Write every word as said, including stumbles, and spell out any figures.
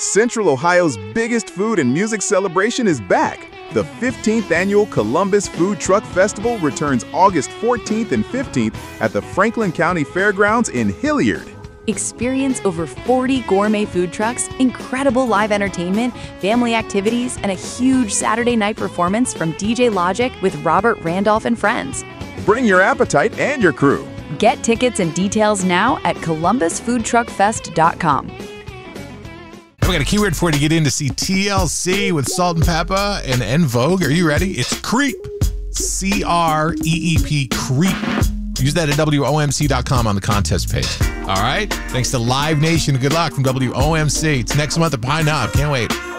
Central Ohio's biggest food and music celebration is back. The fifteenth Annual Columbus Food Truck Festival returns August fourteenth and fifteenth at the Franklin County Fairgrounds in Hilliard. Experience over forty gourmet food trucks, incredible live entertainment, family activities, and a huge Saturday night performance from D J Logic with Robert Randolph and friends. Bring your appetite and your crew. Get tickets and details now at columbus food truck fest dot com. We got a keyword for you to get in to see T L C with Salt and Peppa and En Vogue. Are you ready? It's creep. C R E E P, creep. Use that at W O M C dot com on the contest page. All right? Thanks to Live Nation. Good luck from W O M C. It's next month at Pine Knob. Can't wait.